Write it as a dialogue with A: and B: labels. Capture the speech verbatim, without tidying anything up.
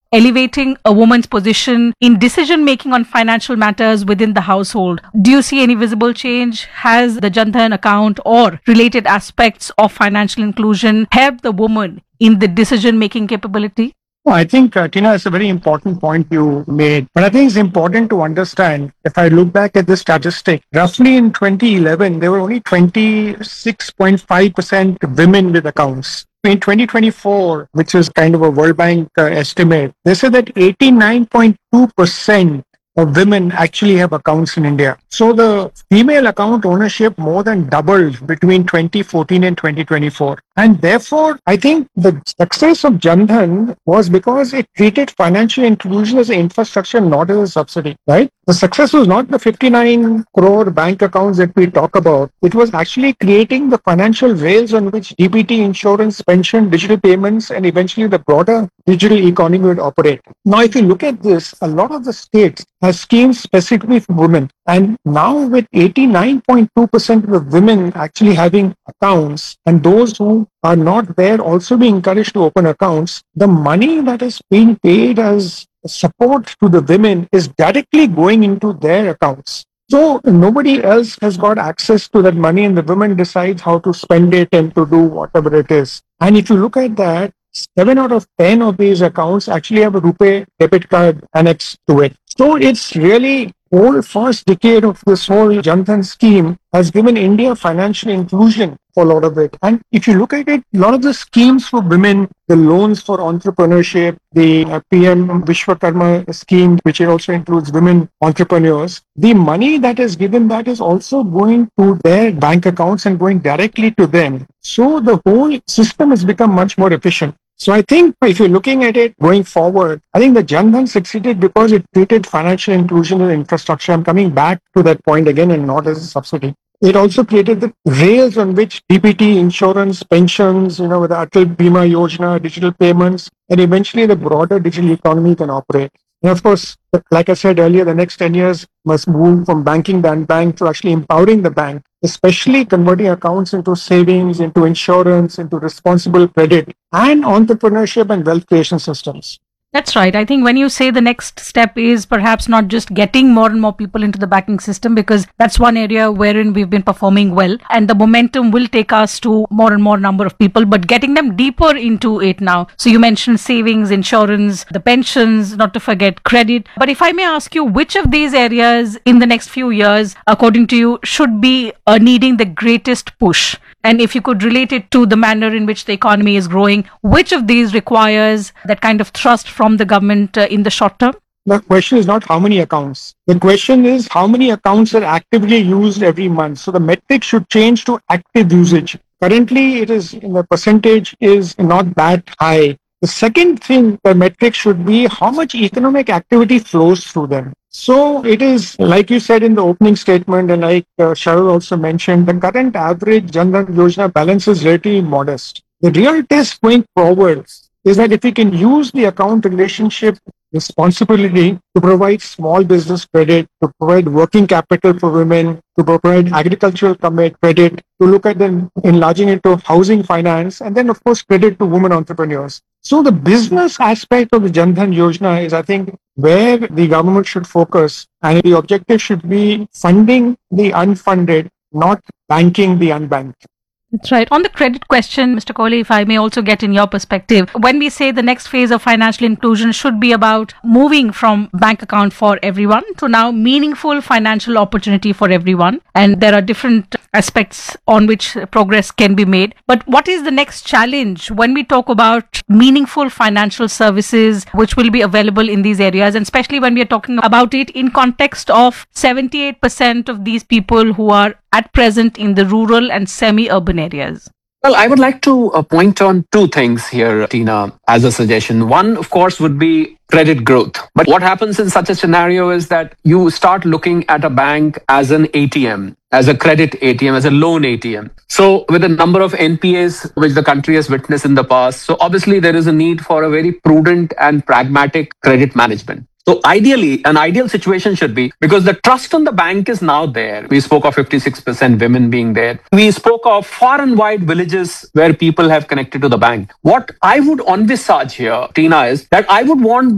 A: elevating a woman's position in decision making on financial matters within the household. Do you see any visible change? Has the Jan Dhan account or related aspects of financial inclusion helped the woman in the decision making capability?
B: Well, I think, uh, Tina, it's a very important point you made. But I think it's important to understand, if I look back at the statistic, roughly in twenty eleven, there were only twenty-six point five percent women with accounts. In twenty twenty-four, which is kind of a World Bank uh, estimate, they said that eighty-nine point two percent of women actually have accounts in India. So the female account ownership more than doubled between twenty fourteen and twenty twenty-four. And therefore, I think the success of Jan Dhan was because it treated financial inclusion as an infrastructure, not as a subsidy, right? The success was not the fifty-nine crore bank accounts that we talk about. It was actually creating the financial rails on which D B T, insurance, pension, digital payments, and eventually the broader digital economy would operate. Now, if you look at this, a lot of the states have schemes specifically for women. And now with eighty-nine point two percent of the women actually having accounts, and those who are not there also being encouraged to open accounts, the money that is being paid as support to the women is directly going into their accounts. So nobody else has got access to that money, and the women decides how to spend it and to do whatever it is. And if you look at that, seven out of ten of these accounts actually have a RuPay debit card annexed to it. So it's really whole first decade of this whole Jan Dhan scheme has given India financial inclusion for a lot of it. And if you look at it, a lot of the schemes for women, the loans for entrepreneurship, the uh, P M Vishwakarma scheme, which also includes women entrepreneurs, the money that is given that is also going to their bank accounts and going directly to them. So the whole system has become much more efficient. So I think if you're looking at it going forward, I think the Jan Dhan succeeded because it treated financial inclusion as infrastructure. I'm coming back to that point again, and not as a subsidy. It also created the rails on which D B T, insurance, pensions, you know, with the Atal Bima Yojana, digital payments, and eventually the broader digital economy can operate. And of course, like I said earlier, the next ten years must move from banking the unbanked to actually empowering the bank, especially converting accounts into savings, into insurance, into responsible credit, and entrepreneurship and wealth creation systems.
A: That's right. I think when you say the next step is perhaps not just getting more and more people into the banking system, because that's one area wherein we've been performing well, and the momentum will take us to more and more number of people, but getting them deeper into it now. So you mentioned savings, insurance, the pensions, not to forget credit. But if I may ask you, which of these areas in the next few years, according to you, should be uh, needing the greatest push? And if you could relate it to the manner in which the economy is growing, which of these requires that kind of thrust from the government uh, in the short term?
B: The question is not how many accounts. The question is how many accounts are actively used every month. So the metric should change to active usage. Currently, it is the percentage is not that high. The second thing, the metric should be how much economic activity flows through them. So it is, like you said in the opening statement, and like uh, Sharad also mentioned, the current average Jan Dhan Yojana balance is relatively modest. The real test going forward is that if we can use the account relationship responsibility to provide small business credit, to provide working capital for women, to provide agricultural credit, to look at them enlarging into housing finance, and then of course credit to women entrepreneurs. So the business aspect of the Jan Dhan Yojana is, I think, where the government should focus, and the objective should be funding the unfunded, not banking the unbanked.
A: That's right. On the credit question, Mister Kohli, if I may also get in your perspective, when we say the next phase of financial inclusion should be about moving from bank account for everyone to now meaningful financial opportunity for everyone, and there are different aspects on which progress can be made. But what is the next challenge when we talk about meaningful financial services which will be available in these areas, and especially when we are talking about it in context of seventy-eight percent of these people who are at present in the rural and semi-urban areas?
C: Well, I would like to uh, point on two things here, Tina, as a suggestion. One, of course, would be credit growth. But what happens in such a scenario is that you start looking at a bank as an A T M, as a credit A T M, as a loan A T M. So with the number of N P As which the country has witnessed in the past, so obviously there is a need for a very prudent and pragmatic credit management. So ideally, an ideal situation should be, because the trust on the bank is now there. We spoke of fifty-six percent women being there. We spoke of far and wide villages where people have connected to the bank. What I would envisage here, Tina, is that I would want